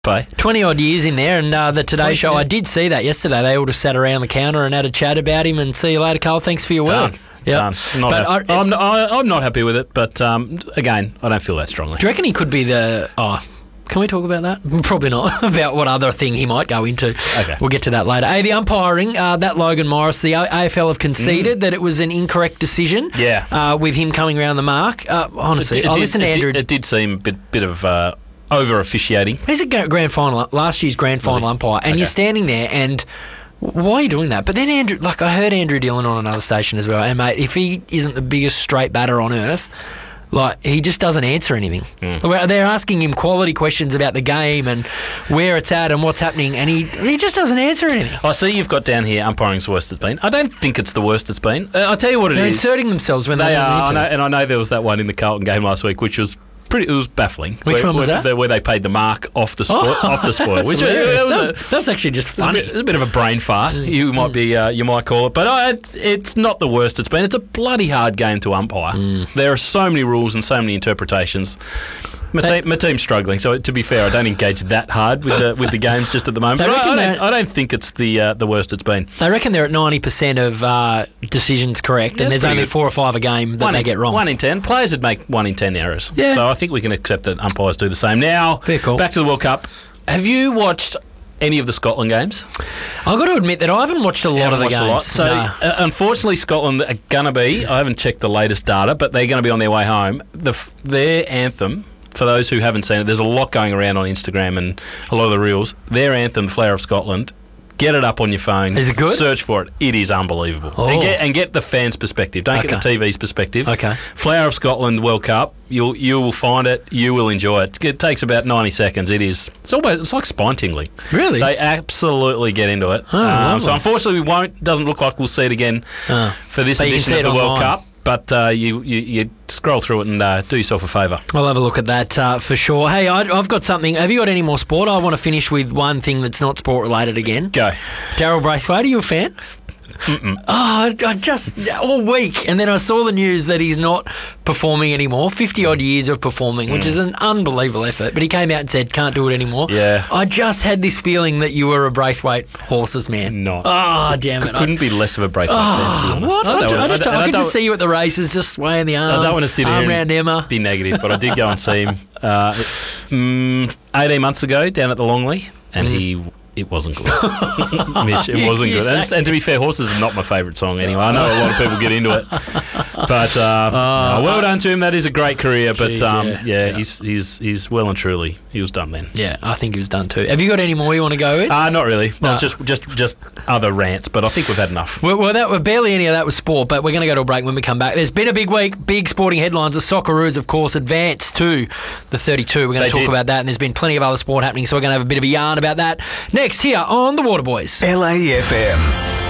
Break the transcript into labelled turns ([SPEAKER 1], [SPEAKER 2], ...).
[SPEAKER 1] Play.
[SPEAKER 2] 20-odd years in there, and the Today Show, I did see that yesterday. They all just sat around the counter and had a chat about him, and see you later, Carl. Thanks for your work.
[SPEAKER 1] Done. I'm not happy with it, but again, I don't feel that strongly.
[SPEAKER 2] Do you reckon he could be the... Can we talk about that? Probably not. About what other thing he might go into.
[SPEAKER 1] Okay.
[SPEAKER 2] We'll get to that later. The umpiring, that Logan Morris, the AFL have conceded that it was an incorrect decision.
[SPEAKER 1] Yeah.
[SPEAKER 2] With him coming around the mark. Honestly, I listened to Andrew.
[SPEAKER 1] It did seem a bit of over officiating.
[SPEAKER 2] He's a grand final, last year's grand final umpire, and you're standing there and. Why are you doing that? But then Andrew, I heard Andrew Dillon on another station as well. And mate, if he isn't the biggest straight batter on earth, he just doesn't answer anything. They're asking him quality questions about the game and where it's at and what's happening, and he just doesn't answer anything.
[SPEAKER 1] I see you've got down here umpiring's worst it's been. I don't think it's the worst it's been. I'll tell you what
[SPEAKER 2] They're
[SPEAKER 1] is.
[SPEAKER 2] inserting themselves when they don't need to.
[SPEAKER 1] And I know there was that one in the Carlton game last week, which was. It was baffling.
[SPEAKER 2] Which one was that?
[SPEAKER 1] Where they paid the mark off the spoil.
[SPEAKER 2] That's actually just funny.
[SPEAKER 1] It's a bit of a brain fart. You might call it, but it's not the worst it's been. It's a bloody hard game to umpire. There are so many rules and so many interpretations. My team's struggling, so to be fair, I don't engage that hard with the games just at the moment. I don't think it's the worst it's been.
[SPEAKER 2] They reckon they're at 90% of decisions correct, and there's only 4 or 5 a game that they get wrong.
[SPEAKER 1] 1 in 10. Players would make 1 in 10 errors.
[SPEAKER 2] Yeah.
[SPEAKER 1] So I think we can accept that umpires do the same. Now,
[SPEAKER 2] cool.
[SPEAKER 1] Back to the World Cup. Have you watched any of the Scotland games?
[SPEAKER 2] I've got to admit that I haven't watched a lot of the games.
[SPEAKER 1] So, unfortunately, Scotland are going to be, I haven't checked the latest data, but they're going to be on their way home. Their anthem, for those who haven't seen it, there's a lot going around on Instagram and a lot of the reels. Their anthem, Flower of Scotland, get it up on your phone.
[SPEAKER 2] Is it good?
[SPEAKER 1] Search for it. It is unbelievable.
[SPEAKER 2] Oh.
[SPEAKER 1] And get the fans' perspective. Don't get the TV's perspective.
[SPEAKER 2] Okay.
[SPEAKER 1] Flower of Scotland World Cup. You will find it. You will enjoy it. It takes about 90 seconds. It's like spine tingling.
[SPEAKER 2] Really?
[SPEAKER 1] They absolutely get into it. So unfortunately, doesn't look like we'll see it again for this edition of the World Cup. But you scroll through it and do yourself a favour.
[SPEAKER 2] I'll have a look at that for sure. Hey, I've got something. Have you got any more sport? I want to finish with one thing that's not sport related again.
[SPEAKER 1] Go.
[SPEAKER 2] Daryl Braithwaite, are you a fan?
[SPEAKER 1] Mm-mm.
[SPEAKER 2] I just all week, and then I saw the news that he's not performing anymore. 50-odd years of performing, which is an unbelievable effort. But he came out and said, can't do it anymore.
[SPEAKER 1] Yeah.
[SPEAKER 2] I just had this feeling that you were a Braithwaite horses man.
[SPEAKER 1] Not.
[SPEAKER 2] Oh, damn it.
[SPEAKER 1] Couldn't be less of a Braithwaite fan, to be honest.
[SPEAKER 2] What? I could just see you at the races, just swaying the arms.
[SPEAKER 1] I don't want to sit here
[SPEAKER 2] around Emma.
[SPEAKER 1] and be negative, but I did go and see him 18 months ago down at the Longley, and it wasn't good. Mitch, it wasn't good. And to be fair, Horses is not my favourite song anyway. I know a lot of people get into it. But well done to him. That is a great career. But he's well and truly, he was done then.
[SPEAKER 2] Yeah, I think he was done too. Have you got any more you want to go with?
[SPEAKER 1] Not really. No. Just other rants, but I think we've had enough.
[SPEAKER 2] Well, barely any of that was sport, but we're going to go to a break when we come back. There's been a big week, big sporting headlines. The Socceroos, of course, advanced to the 32. We're going to talk about that, and there's been plenty of other sport happening, so we're going to have a bit of a yarn about that next here on The Waterboys.
[SPEAKER 3] LAFM.